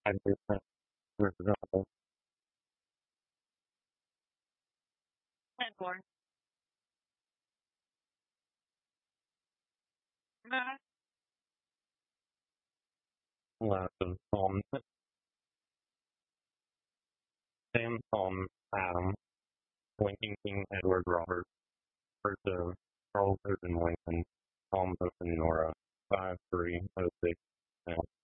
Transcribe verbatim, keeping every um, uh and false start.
I do think we're gonna Edward. Uh, lots of Tom, Sam, Tom, Adam, Lincoln King, Edward Robert, First of Charles Ocean Lincoln, Tom Ocean Nora, five three oh six.